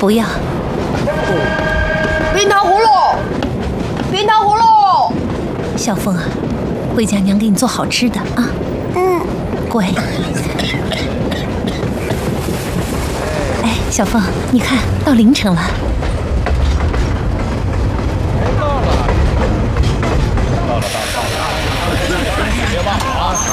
不要。 冰糖葫芦，冰糖葫芦。 小凤啊，回家娘给你做好吃的啊。乖。哎，小凤，你看到凌晨了。